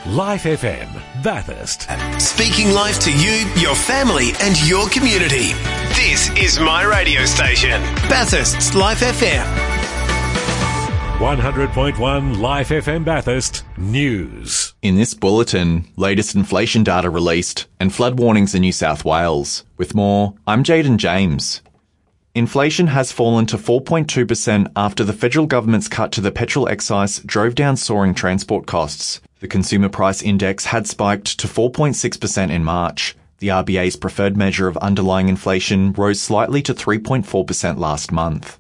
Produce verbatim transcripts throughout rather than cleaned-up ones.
Life F M, Bathurst. Speaking life to you, your family and your community. This is my radio station, Bathurst's Life F M. one hundred point one Life F M Bathurst News. In this bulletin, latest inflation data released and flood warnings in New South Wales. With more, I'm Jaden James. Inflation has fallen to four point two percent after the federal government's cut to the petrol excise drove down soaring transport costs. The Consumer Price Index had spiked to four point six percent in March. The R B A's preferred measure of underlying inflation rose slightly to three point four percent last month.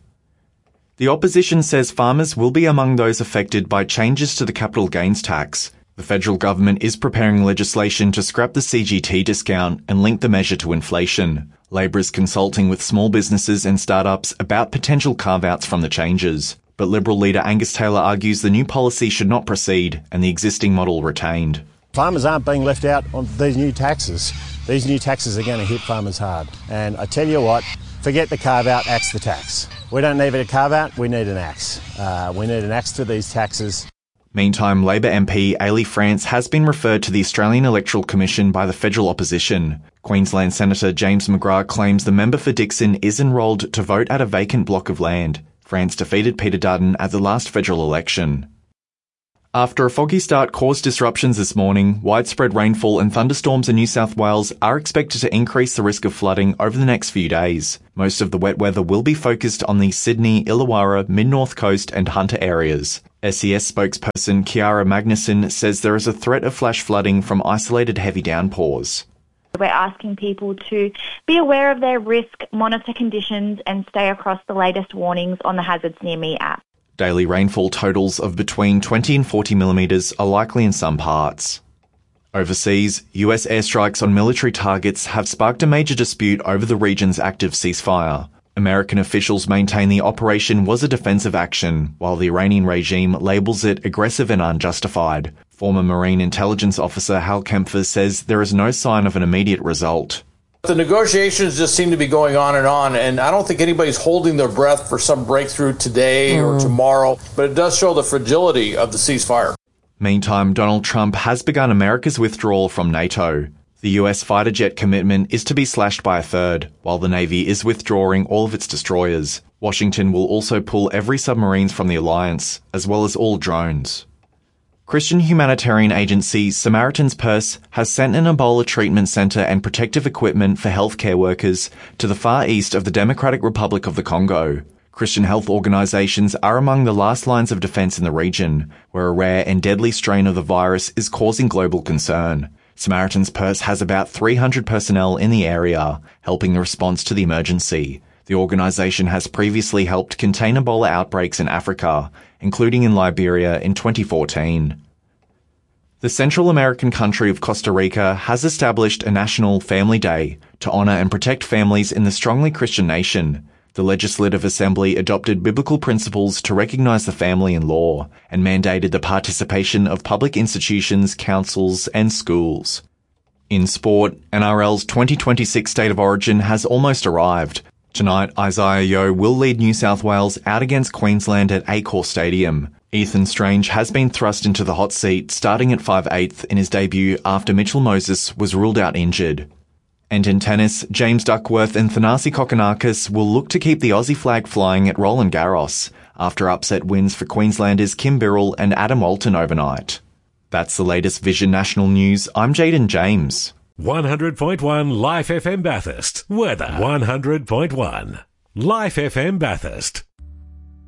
The opposition says farmers will be among those affected by changes to the capital gains tax. The federal government is preparing legislation to scrap the C G T discount and link the measure to inflation. Labor is consulting with small businesses and startups about potential carve-outs from the changes. But Liberal leader Angus Taylor argues the new policy should not proceed and the existing model retained. Farmers aren't being left out on these new taxes. These new taxes are going to hit farmers hard. And I tell you what, forget the carve-out, axe the tax. We don't need a carve-out, we need an axe. Uh, we need an axe to these taxes. Meantime, Labor M P Ailey France has been referred to the Australian Electoral Commission by the federal opposition. Queensland Senator James McGrath claims the member for Dixon is enrolled to vote at a vacant block of land. France defeated Peter Dutton at the last federal election. After a foggy start caused disruptions this morning, widespread rainfall and thunderstorms in New South Wales are expected to increase the risk of flooding over the next few days. Most of the wet weather will be focused on the Sydney, Illawarra, Mid-North Coast and Hunter areas. S E S spokesperson Kiara Magnuson says there is a threat of flash flooding from isolated heavy downpours. We're asking people to be aware of their risk, monitor conditions and stay across the latest warnings on the Hazards Near Me app. Daily rainfall totals of between twenty and forty millimetres are likely in some parts. Overseas, U S airstrikes on military targets have sparked a major dispute over the region's active ceasefire. American officials maintain the operation was a defensive action, while the Iranian regime labels it aggressive and unjustified. Former Marine intelligence officer Hal Kempfer says there is no sign of an immediate result. The negotiations just seem to be going on and on, and I don't think anybody's holding their breath for some breakthrough today or tomorrow, but it does show the fragility of the ceasefire. Meantime, Donald Trump has begun America's withdrawal from NATO. The U S fighter jet commitment is to be slashed by a third, while the Navy is withdrawing all of its destroyers. Washington will also pull every submarines from the alliance, as well as all drones. Christian humanitarian agency Samaritan's Purse has sent an Ebola treatment centre and protective equipment for healthcare workers to the far east of the Democratic Republic of the Congo. Christian health organisations are among the last lines of defence in the region, where a rare and deadly strain of the virus is causing global concern. Samaritan's Purse has about three hundred personnel in the area, helping the response to the emergency. The organisation has previously helped contain Ebola outbreaks in Africa, including in Liberia in twenty fourteen. The Central American country of Costa Rica has established a National Family Day to honour and protect families in the strongly Christian nation. The Legislative Assembly adopted biblical principles to recognise the family in law and mandated the participation of public institutions, councils and schools. In sport, N R L's twenty twenty-six State of Origin has almost arrived. Tonight, Isaiah Yeo will lead New South Wales out against Queensland at Accor Stadium. Ethan Strange has been thrust into the hot seat starting at five eighths in his debut after Mitchell Moses was ruled out injured. And in tennis, James Duckworth and Thanasi Kokkinakis will look to keep the Aussie flag flying at Roland Garros after upset wins for Queenslanders Kim Birrell and Adam Walton overnight. That's the latest Vision National News. I'm Jaden James. one hundred point one Life F M Bathurst. Weather. one hundred point one Life F M Bathurst.